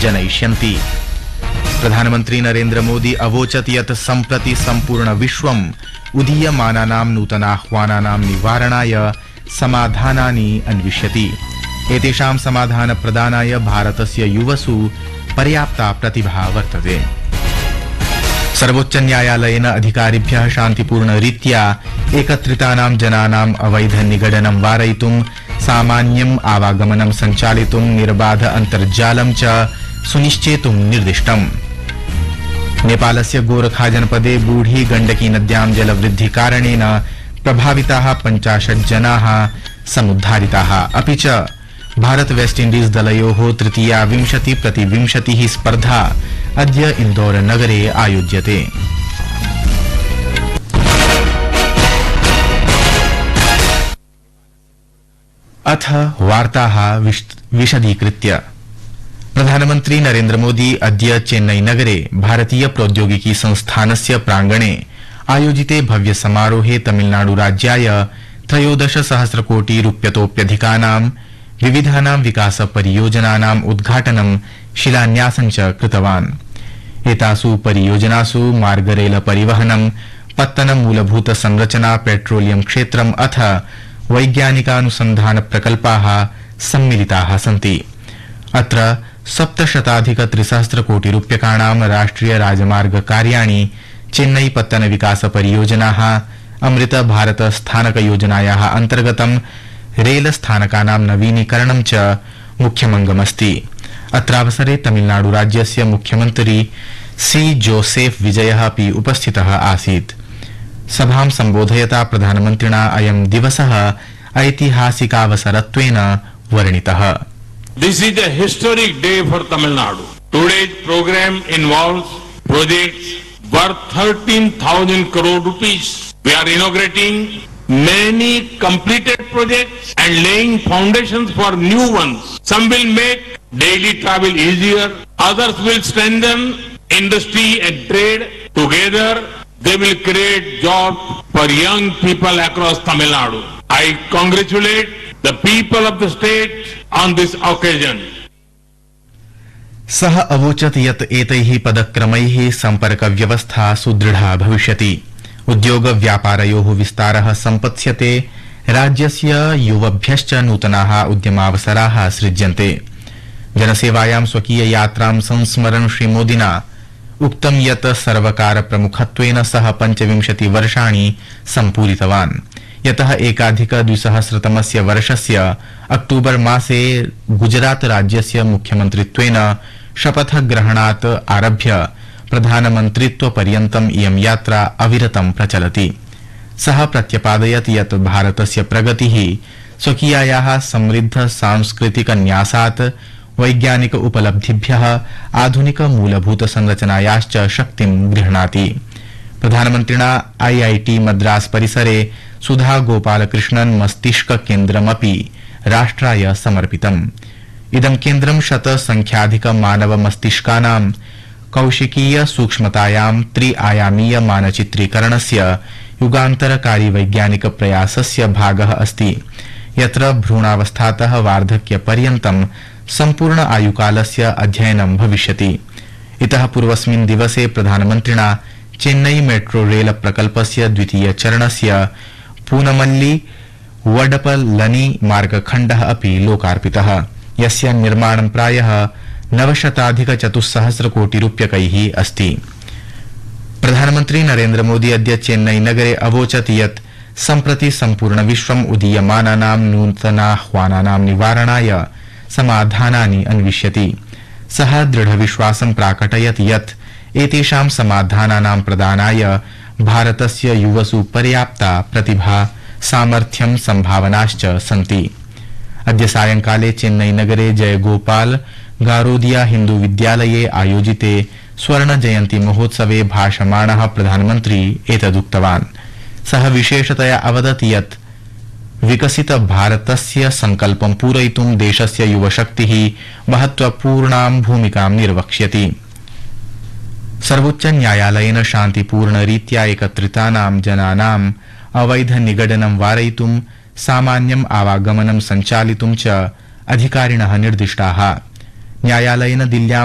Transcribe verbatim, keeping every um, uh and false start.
जनयिष्यन्ति। प्रधानमन्त्री नरेन्द्र मोदी अवोचत् यत् सम्प्रति सम्पूर्ण विश्वम् उदीयमानानां नूतनाह्वानानां निवारणाय समाधानानि अन्विष्यति। एतेषां समाधानप्रदानाय भारतस्य युवसु पर्याप्ता प्रतिभा वर्तते। सर्वोच्च न्यायालयेन अधिकारिभ्यः शान्तिपूर्णरीत्या एकत्रितानां जनानाम् अवैध निगडनं वारयितुं, सामान्यम् आवागमनं सञ्चालितुं, निर्बाध अन्तर्जालं च सुनिश्चेतुं निर्दिष्टम्। नेपालस्य गोरखा जनपदे बूढी गण्डकी नद्यां जलवृद्धि कारणेन प्रभाविताः पञ्चाशत् जनाः समुद्धारिताः। अपि च भारत वेस्ट इण्डीज दलयोः तृतीया विंशति प्रति विंशतिः स्पर्धा अद्य इन्दौर नगरे आयोज्यते। अथ वार्ताः विशदीकृत्य। प्रधानमन्त्री नरेन्द्र मोदी अद्य चेन्नई नगरे भारतीय प्रौद्योगिकी संस्थानस्य प्राङ्गणे आयोजिते भव्य समारोहे तमिलनाडु राज्याय त्रयोदश सहस्र कोटि रूप्यतोप्यधिकानां विविधानां विकास परियोजनानाम् उद्घाटनं शिलान्यासं च कृतवान्। एतासु परियोजनासु मार्गरेल परिवहनं, पत्तन मूलभूत संरचना, पेट्रोलियम क्षेत्रम् अथ वैज्ञानिकानुसन्धान प्रकल्पाः सम्मिलिताः सन्ति। अत्र सप्तशताधिक त्रिसहस्र कोटि रूप्यकाणां राष्ट्रिय राजमार्ग कार्याणि, चेन्नई पत्तन विकास परियोजनाः, अमृत भारत स्थानक योजनायाः अन्तर्गतं रेल स्थानकानां नवीनीकरणं च मुख्यमङ्गमस्ति। अत्रावसरे तमिलनाडु राज्यस्य मुख्यमन्त्री सी जोसेफ विजयः अपि उपस्थितः आसीत्। सभां सम्बोधयता प्रधानमन्त्रिणा अयं दिवसः ऐतिहासिकावसरत्वेन वर्णितः। This is a historic day for Tamil Nadu. Today's program involves projects worth thirteen thousand crore rupees. We are inaugurating many completed projects and laying foundations for new ones. Some will make daily travel easier. Others will strengthen industry and trade. Together, they will create jobs for young people across Tamil Nadu. I congratulate the people of the state on this occasion. सः अवोचत् यत् एतैः पदक्रमैः सम्पर्क व्यवस्था सुदृढा भविष्यति। उद्योग व्यापारयोः विस्तारः सम्पत्स्यते। राज्यस्य युवभ्यश्च नूतनाः उद्यमावसराः सृज्यन्ते। जनसेवायां स्वकीय यात्रां संस्मरन् श्रीमोदिना उक्तं यत् सर्वकार प्रमुखत्वेन सः पञ्चविंशति वर्षाणि सम्पूरितवान्। यतः एकाधिक द्विसहस्रतमस्य वर्षस्य अक्टूबर मासे गुजरात राज्यस्य मुख्यमन्त्रित्वेन शपथग्रहणात् आरभ्य प्रधानमन्त्रित्वपर्यन्तम् इयं यात्रा अविरतं प्रचलति। सः प्रत्यपादयत् यत् भारतस्य प्रगतिः स्वकीयायाः समृद्ध सांस्कृतिक न्यासात् वैज्ञानिक उपलब्धिभ्यः आधुनिक मूलभूत संरचनायाश्च शक्तिं गृह्णाति। प्रधानमन्त्रिणा आईआईटी मद्रास परिसरे सुधा गोपालकृष्णन् मस्तिष्क केन्द्रमपि राष्ट्राय समर्पितम्। इदं केन्द्रं शत संख्याधिक मानव मस्तिष्कानां कौशिकीय सूक्ष्मतायां त्रिआयामीय मानचित्रीकरणस्य युगान्तरकारी वैज्ञानिक प्रयासस्य भागः अस्ति, यत्र भ्रूणावस्थातः वार्धक्यपर्यन्तं सम्पूर्ण आयुकालस्य अध्ययनं भविष्यति। इतः पूर्वस्मिन् दिवसे प्रधानमन्त्रिणा चेन्नई मेट्रो रेल प्रकल्पस्य द्वितीय चरणस्य पूनमल्ली वडपलनी मार्गखण्डः अपि लोकार्पितः, यस्य निर्माणं प्रायः नवशताधिक चतुस्सहस्र कोटि रूप्यकैः अस्ति। प्रधानमन्त्री नरेन्द्र मोदी अद्य चेन्नई नगरे अवोचत् यत् सम्प्रति सम्पूर्ण विश्वम् उदीयमानानां नूतनाह्वानानां निवारणाय समाधानानि अन्विष्यति। सः दृढविश्वासं प्राकटयत् यत् एतेषां समाधानानां प्रदानाय भारतस्य युवसु पर्याप्ता प्रतिभा, सामर्थ्यं, सम्भावनाश्च सन्ति। अद्य सायंकाले चेन्नई नगरे जयगोपाल गारोदिया हिन्दू विद्यालये आयोजिते स्वर्ण जयन्ती महोत्सवे भाषमाणः प्रधानमन्त्री एतदुक्तवान्। सः विशेषतया अवदत् यत् विकसित भारतस्य संकल्पं पूरयितुं देशस्य युवशक्तिः महत्वपूर्णां भूमिकां निर्वक्ष्यति। सर्वोच्च न्यायालयेन शान्तिपूर्णरीत्या एकत्रितानां जनानाम् अवैध निगडनं वारयितुं, सामान्यम् आवागमनं सञ्चालितुं च अधिकारिणः निर्दिष्टाः। न्यायालयेन दिल्ल्यां